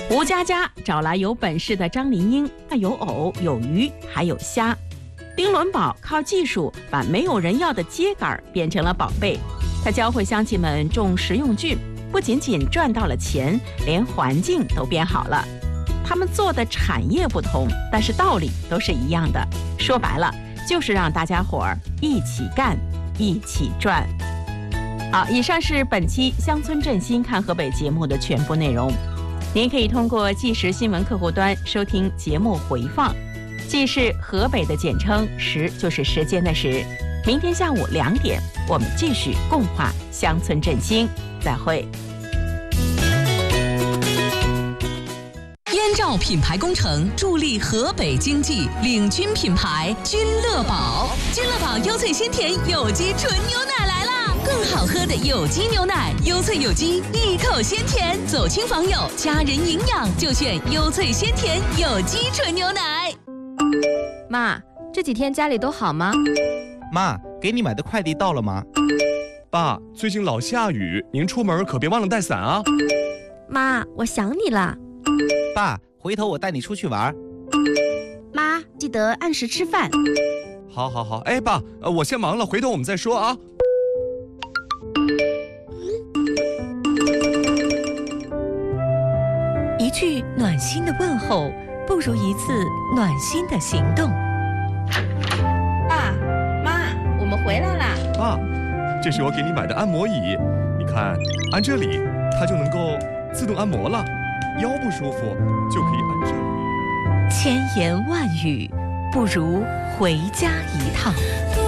吴佳佳找来有本事的张林英，他有藕、有鱼，还有虾。丁伦宝靠技术把没有人要的秸秆变成了宝贝，他教会乡亲们种食用菌，不仅仅赚到了钱，连环境都变好了。他们做的产业不同，但是道理都是一样的。说白了，就是让大家伙儿一起干，一起赚。好，以上是本期乡村振兴看河北节目的全部内容。您可以通过即时新闻客户端收听节目回放，即是河北的简称，时就是时间的时。明天下午2点，我们继续共话乡村振兴，再会。 燕赵品牌工程助力河北经济，领军品牌君乐宝。君乐宝优萃鲜甜有机纯牛奶来啦！更好喝的有机牛奶，优萃有机，一口鲜甜。走亲访友，家人营养就选优萃鲜甜有机纯牛奶。 妈，这几天家里都好吗？ 妈，给你买的快递到了吗？ 爸，最近老下雨，您出门可别忘了带伞啊。 妈，我想你了。 爸，回头我带你出去玩。 妈，记得按时吃饭。 好，哎，爸，我先忙了，回头我们再说啊。 一句暖心的问候，不如一次暖心的行动。 爸妈，我们回来啦。 爸，这是我给你买的按摩椅，你看，按这里，它就能够自动按摩了。腰不舒服就可以按这里。 千言万语，不如回家一趟。